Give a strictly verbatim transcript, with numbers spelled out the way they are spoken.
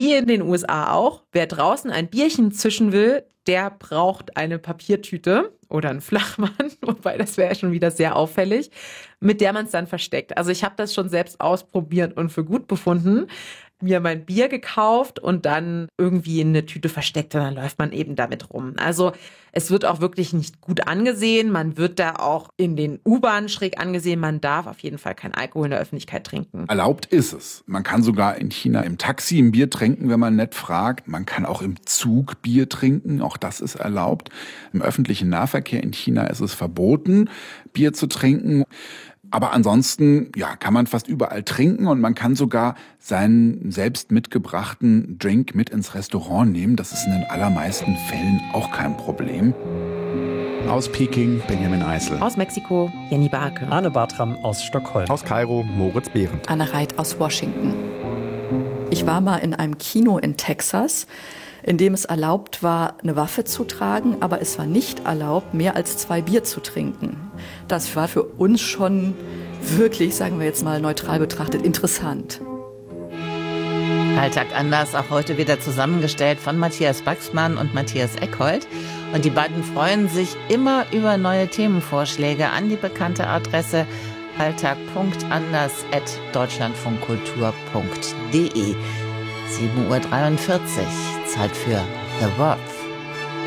wie in den U S A auch, wer draußen ein Bierchen zischen will, der braucht eine Papiertüte oder einen Flachmann, wobei das wäre schon wieder sehr auffällig, mit der man es dann versteckt. Also ich habe das schon selbst ausprobiert und für gut befunden. Mir mein Bier gekauft und dann irgendwie in eine Tüte versteckt und dann läuft man eben damit rum. Also es wird auch wirklich nicht gut angesehen. Man wird da auch in den U-Bahnen schräg angesehen. Man darf auf jeden Fall kein Alkohol in der Öffentlichkeit trinken. Erlaubt ist es. Man kann sogar in China im Taxi ein Bier trinken, wenn man nett fragt. Man kann auch im Zug Bier trinken. Auch das ist erlaubt. Im öffentlichen Nahverkehr in China ist es verboten, Bier zu trinken. Aber ansonsten, ja, kann man fast überall trinken und man kann sogar seinen selbst mitgebrachten Drink mit ins Restaurant nehmen. Das ist in den allermeisten Fällen auch kein Problem. Aus Peking, Benjamin Eisel. Aus Mexiko, Jenny Barke. Arne Bartram aus Stockholm. Aus Kairo, Moritz Behrendt. Anne Reit aus Washington. Ich war mal in einem Kino in Texas, in dem es erlaubt war, eine Waffe zu tragen, aber es war nicht erlaubt, mehr als zwei Bier zu trinken. Das war für uns schon wirklich, sagen wir jetzt mal neutral betrachtet, interessant. Alltag anders, auch heute wieder zusammengestellt von Matthias Baxmann und Matthias Eckhold. Und die beiden freuen sich immer über neue Themenvorschläge an die bekannte Adresse alltag punkt anders at deutschlandfunkkultur punkt de. sieben Uhr dreiundvierzig, Zeit für The Worth.